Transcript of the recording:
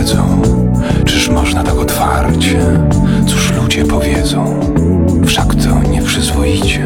wiedzą. Czyż można tak otwarcie? Cóż ludzie powiedzą? Wszak to nieprzyzwoicie.